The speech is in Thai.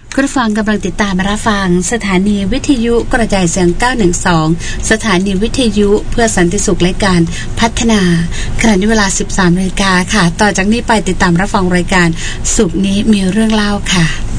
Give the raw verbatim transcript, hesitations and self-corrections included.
คุณฟังกำลังติดตามรับฟังสถานีวิทยุกระจายเสียงเก้าหนึ่งสองสถานีวิทยุเพื่อสันติสุขและการพัฒนาขณะนี้เวลา สิบสามนาฬิกา นค่ะต่อจากนี้ไปติดตามรับฟังรายการสุขนี้มีเรื่องเล่าค่ะ